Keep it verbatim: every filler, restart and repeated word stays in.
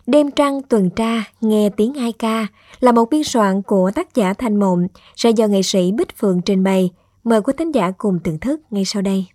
Đêm trăng tuần tra, nghe tiếng hai ca là một biên soạn của tác giả Thanh Mộng sẽ do nghệ sĩ Bích Phượng trình bày. Mời quý thính giả cùng thưởng thức ngay sau đây.